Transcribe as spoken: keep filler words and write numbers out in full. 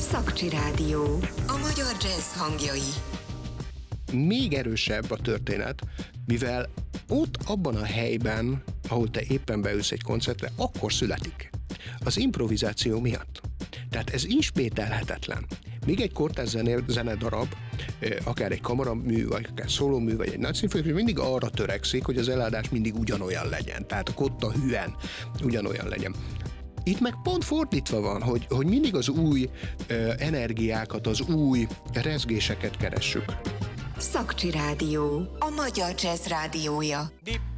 Szakcsi Rádió. A magyar jazz hangjai. Még erősebb a történet, mivel ott abban a helyben, ahol te éppen beülsz egy koncertre, akkor születik. Az improvizáció miatt. Tehát ez ismételhetetlen. Még egy kortárs zenedarab, akár egy kamaramű, vagy akár szólómű, vagy egy nagy szimfonikus, mindig arra törekszik, hogy az eladás mindig ugyanolyan legyen. Tehát a kotta hűen ugyanolyan legyen. Itt meg pont fordítva van, hogy, hogy mindig az új ö, energiákat, az új rezgéseket keressük. Szakcsi Rádió. A magyar jazz rádiója. Dip.